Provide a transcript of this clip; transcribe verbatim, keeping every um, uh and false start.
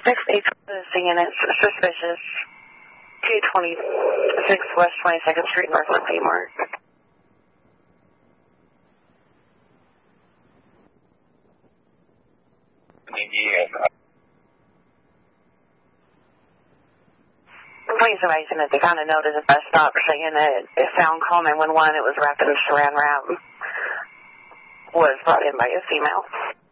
six eight seeing it's suspicious. two twenty-six West twenty-second Street, Northwest Seymour. Police information that they found a note at the bus stop saying that it found call nine one one. It was wrapped in a saran wrap. Was brought in by a female.